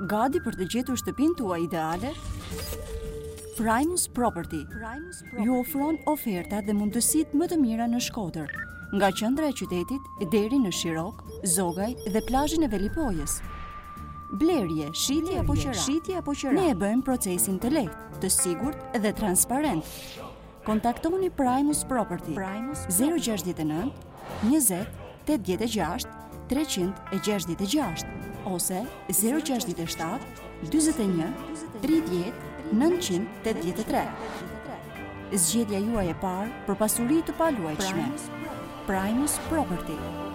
Gati për të gjetur shtëpinë tuaj ideale? Primus Property ju ofron ofertat dhe mundësitë më të mira në Shkodër, nga qendra e qytetit deri në Shirok, Zogaj dhe plazhin e Velipojës. Blerje, shitje apo qira. Ne e bëjmë procesin të lehtë, të sigurt dhe transparent. Kontaktoni Primus Property 069 20 86 366 ose 067 41 30 983. Zgjedhja juaj e parë për pasuri të paluajtshme. Primus Property.